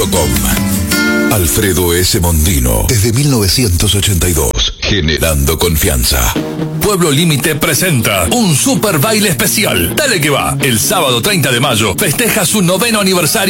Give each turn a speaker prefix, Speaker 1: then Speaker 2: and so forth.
Speaker 1: Alfredo S. Mondino, desde 1982, generando confianza.
Speaker 2: Pueblo Límite presenta un super baile especial. Dale que va. El sábado 30 de mayo festeja su 9º aniversario.